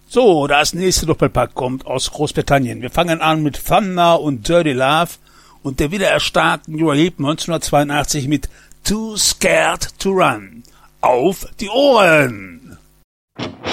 So, das nächste Doppelpack kommt aus Großbritannien. Wir fangen an mit Thunder und Dirty Love und der wiedererstarkten Uriah Heep 1982 mit Too Scared to Run. Auf die Ohren!